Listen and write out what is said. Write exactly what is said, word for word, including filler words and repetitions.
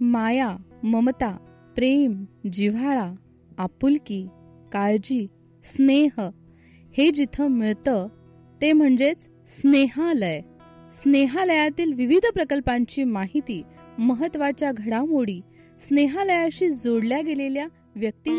माया, ममता, प्रेम, जिव्हाळा, आपुलकी, काळजी, स्नेह हे जिथं मिळतं ते म्हणजेच स्नेहालय. स्नेहालयातील विविध प्रकल्पांची माहिती, महत्त्वाच्या घडामोडी, स्नेहालयाशी जोडल्या गेलेल्या व्यक्ती